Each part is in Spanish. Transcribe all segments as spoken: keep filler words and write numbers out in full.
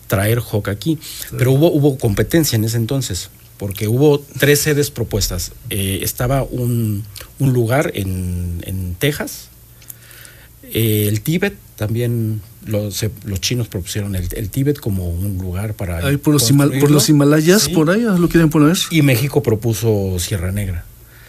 traer Hawk aquí. Sí. Pero hubo, hubo competencia en ese entonces, porque hubo tres sedes propuestas. Eh, estaba un, un lugar en, en Texas, eh, el Tíbet, también los, se, los chinos propusieron el, el Tíbet como un lugar para... Ahí por, los Himal- por los Himalayas, sí. Por ahí lo quieren poner. Y México propuso Sierra Negra.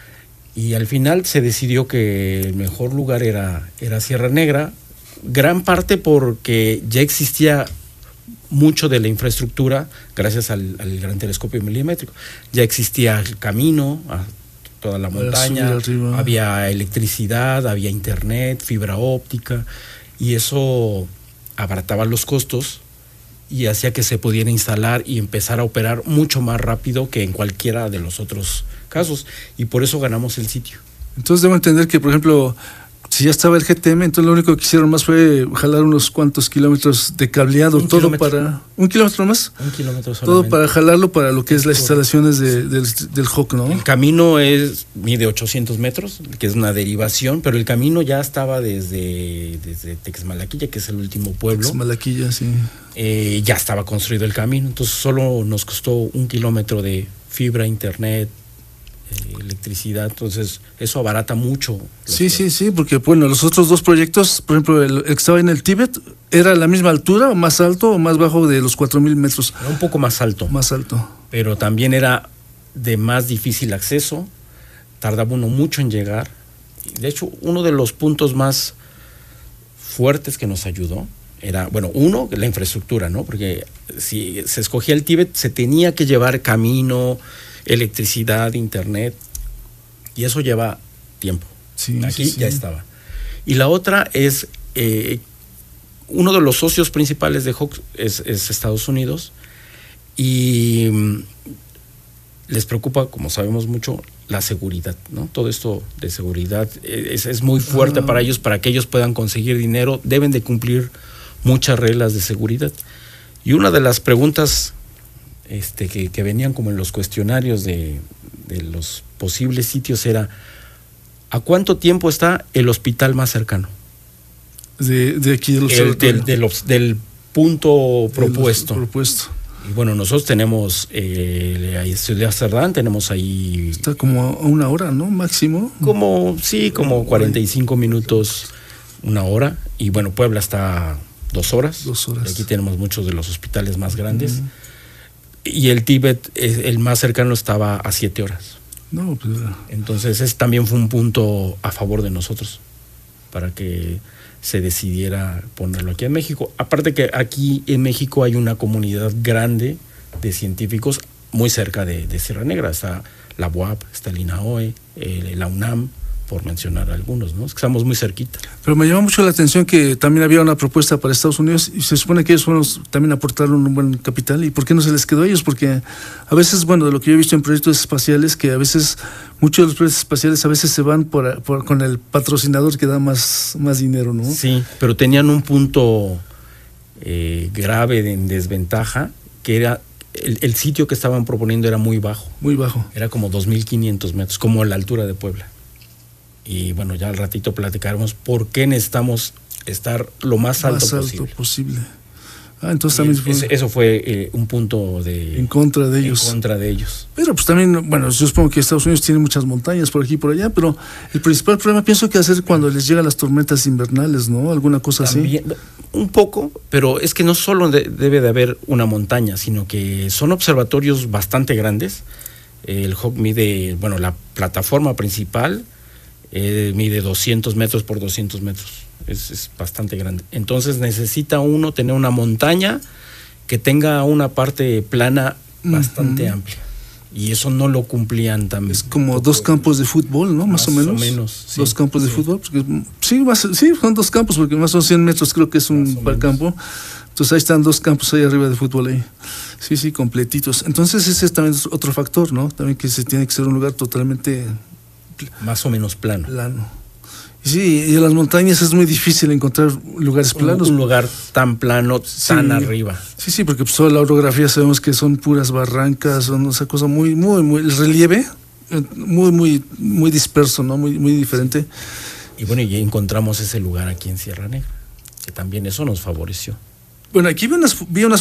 Y al final se decidió que el mejor lugar era, era Sierra Negra, gran parte porque ya existía mucho de la infraestructura gracias al, al gran telescopio milimétrico. Ya existía el camino a toda la montaña, había electricidad, había internet, fibra óptica, y eso abarataba los costos y hacía que se pudiera instalar y empezar a operar mucho más rápido que en cualquiera de los otros casos, y por eso ganamos el sitio. Entonces debo entender que, por ejemplo, si ya estaba el G T M, entonces lo único que hicieron más fue jalar unos cuantos kilómetros de cableado, un todo kilómetro. Para... ¿Un kilómetro más? Un kilómetro solamente. Todo para jalarlo para lo que es las instalaciones de, del, del Hawk, ¿no? El camino es mide ochocientos metros, que es una derivación, pero el camino ya estaba desde, desde Texmalaquilla, que es el último pueblo. Texmalaquilla, sí. Eh, ya estaba construido el camino, entonces solo nos costó un kilómetro de fibra, internet, electricidad, entonces eso abarata mucho. Sí, sí, sí, porque bueno, los otros dos proyectos, por ejemplo, el, el que estaba en el Tíbet, ¿era a la misma altura, o más alto o más bajo de los cuatro mil metros? Era un poco más alto. Más alto. Pero también era de más difícil acceso, tardaba uno mucho en llegar. De hecho, uno de los puntos más fuertes que nos ayudó era, bueno, uno, la infraestructura, ¿no? Porque si se escogía el Tíbet, se tenía que llevar camino, electricidad, internet, y eso lleva tiempo. Sí, Aquí sí, sí. ya estaba. Y la otra es, eh, uno de los socios principales de Hawk es, es Estados Unidos, y mm, les preocupa, como sabemos mucho, la seguridad, ¿no? Todo esto de seguridad es, es muy fuerte ah. para ellos, para que ellos puedan conseguir dinero, deben de cumplir muchas reglas de seguridad. Y una de las preguntas Este, que, que venían como en los cuestionarios de, de los posibles sitios era: ¿a cuánto tiempo está el hospital más cercano? De, de aquí del observatorio. Del, del, del punto propuesto. propuesto. Y bueno, nosotros tenemos eh, Ciudad Cerdán, tenemos ahí... Está como a una hora, ¿no? Máximo. Como, sí, como cuarenta y cinco minutos, una hora. Y bueno, Puebla está dos horas. Dos horas. Y aquí tenemos muchos de los hospitales más grandes. Mm. Y el Tíbet, el más cercano, estaba a siete horas. No, pues... Entonces, ese también fue un punto a favor de nosotros, para que se decidiera ponerlo aquí en México. Aparte que aquí en México hay una comunidad grande de científicos muy cerca de, de Sierra Negra. Está la U A P, está el INAOE, eh, la UNAM, por mencionar algunos, ¿no? Es que estamos muy cerquita. Pero me llama mucho la atención que también había una propuesta para Estados Unidos, y se supone que ellos fueron, también aportaron un buen capital. ¿Y por qué no se les quedó a ellos? Porque a veces, bueno, de lo que yo he visto en proyectos espaciales, que a veces, muchos de los proyectos espaciales a veces se van por, por, con el patrocinador que da más, más dinero, ¿no? Sí, pero tenían un punto eh, grave de, en desventaja, que era el, el sitio que estaban proponiendo era muy bajo. Muy bajo. Era como dos mil quinientos metros, como a la altura de Puebla. Y bueno, ya al ratito platicaremos por qué necesitamos estar lo más alto, más alto posible. posible. Ah, entonces también fue, ese, eso fue eh, un punto de en contra de ellos. En contra de ellos. Pero pues también, bueno, yo supongo que Estados Unidos tiene muchas montañas por aquí y por allá, pero el principal problema pienso que hacer cuando les llegan las tormentas invernales, ¿no? Alguna cosa también, así. Un poco, pero es que no solo de, debe de haber una montaña, sino que son observatorios bastante grandes. El Hawk mide, bueno, la plataforma principal Eh, mide doscientos metros por doscientos metros, es, es bastante grande. Entonces necesita uno tener una montaña que tenga una parte plana bastante uh-huh. amplia, y eso no lo cumplían también. Es como dos campos de fútbol, ¿no? Más, más o menos. O menos sí, dos campos sí. de fútbol, porque, sí, más, sí, son dos campos, porque más son cien metros, creo que es un campo. Entonces ahí están dos campos ahí arriba de fútbol ahí. Sí, sí, completitos. Entonces ese es también otro factor, ¿no? También que se tiene que ser un lugar totalmente más o menos plano. Plano. Y sí, y en las montañas es muy difícil encontrar lugares planos. Un, un lugar tan plano, sí, tan arriba. Sí, sí, porque pues, toda la orografía sabemos que son puras barrancas, son esa cosa muy, muy, muy, el relieve, muy, muy, muy disperso, ¿no? Muy, muy diferente. Y bueno, y encontramos ese lugar aquí en Sierra Negra, que también eso nos favoreció. Bueno, aquí vi unas, vi unas